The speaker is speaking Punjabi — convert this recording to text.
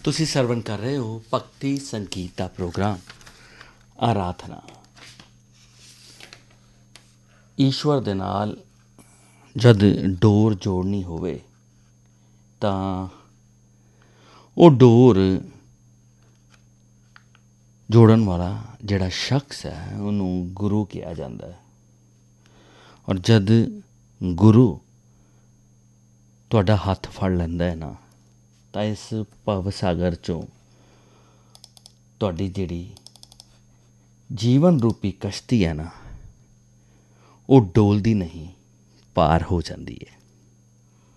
ਤੁਸੀਂ ਸਰਵਣ ਕਰ ਰਹੇ ਹੋ ਭਗਤੀ ਸੰਗੀਤ ਦਾ ਪ੍ਰੋਗਰਾਮ ਆਰਾਧਨਾ। ਈਸ਼ਵਰ ਦੇ ਨਾਲ ਜਦ ਡੋਰ ਜੋੜਨੀ ਹੋਵੇ ਤਾਂ ਉਹ ਡੋਰ ਜੋੜਨ ਵਾਲਾ ਜਿਹੜਾ ਸ਼ਖਸ ਹੈ ਉਹਨੂੰ ਗੁਰੂ ਕਿਹਾ ਜਾਂਦਾ ਹੈ। ਔਰ ਜਦ ਗੁਰੂ ਤੁਹਾਡਾ ਹੱਥ ਫੜ ਲੈਂਦਾ ਹੈ ਨਾ, ਤਾਂ ਇਸ ਭਵ ਸਾਗਰ 'ਚੋਂ ਤੁਹਾਡੀ ਜਿਹੜੀ ਜੀਵਨ ਰੂਪੀ ਕਸ਼ਤੀ ਹੈ ਨਾ, ਉਹ ਡੋਲਦੀ ਨਹੀਂ, ਪਾਰ ਹੋ ਜਾਂਦੀ ਹੈ।